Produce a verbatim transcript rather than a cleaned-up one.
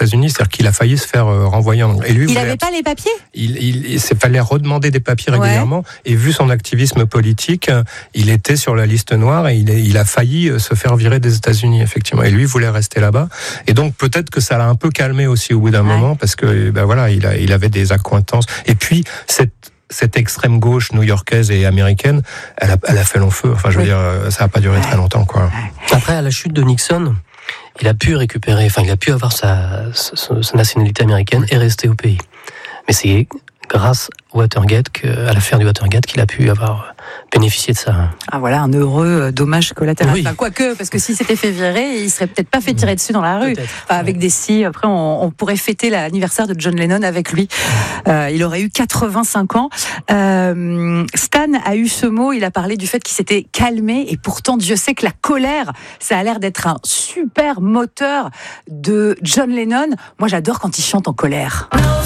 États-Unis, c'est-à-dire qu'il a failli se faire euh, renvoyer en et lui, il n'avait pas les papiers. Il, il, il s'est fallait redemander des papiers régulièrement, ouais. Et vu son activisme politique, il était sur la liste noire et il, est, il a failli se faire virer des États-Unis, effectivement. Et lui voulait rester là-bas. Et donc peut-être que ça l'a un peu calmé aussi au bout d'un ouais. moment, parce que ben voilà, il, a, il avait des accointances. Et puis cette cette extrême gauche new-yorkaise et américaine, elle a, elle a fait long feu. Enfin, je veux oui. dire, ça n'a pas duré ouais. très longtemps, quoi. Après, à la chute de Nixon, il a pu récupérer, enfin, il a pu avoir sa, sa, sa nationalité américaine et rester au pays. Mais c'est grâce au Watergate, que, à l'affaire du Watergate, qu'il a pu avoir bénéficié de ça. Ah voilà, un heureux dommage collatéral. Oui. Enfin, quoique, parce que s'il s'était fait virer, il serait peut-être pas fait tirer dessus dans la rue. Enfin, avec ouais. des si, après on, on pourrait fêter l'anniversaire de John Lennon avec lui. Euh, il aurait eu quatre-vingt-cinq ans. Euh, Stan a eu ce mot, il a parlé du fait qu'il s'était calmé, et pourtant Dieu sait que la colère, ça a l'air d'être un super moteur de John Lennon. Moi j'adore quand il chante en colère.